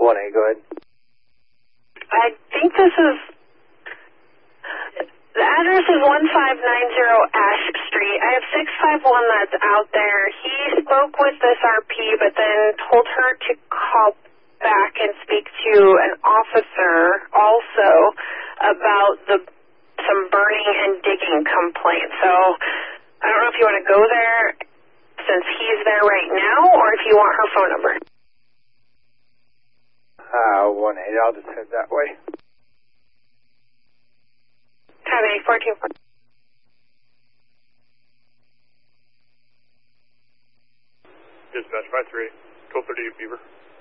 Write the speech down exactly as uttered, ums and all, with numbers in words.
one eight, go ahead. I think this is, the address is one five nine zero Ash Street. I have six five one that's out there. He spoke with this R P, but then told her to call back and speak to an officer also about the some burning and digging complaint. So I don't know if you want to go there since he's there right now, or if you want her phone number. Uh, one eight, I'll just head that way. Copy, fourteen four. Dispatch five three, twelve thirty Beaver.